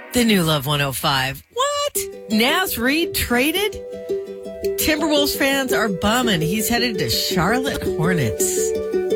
The new Love 105. What? Naz Reid traded? Timberwolves fans are bumming. He's headed to Charlotte Hornets.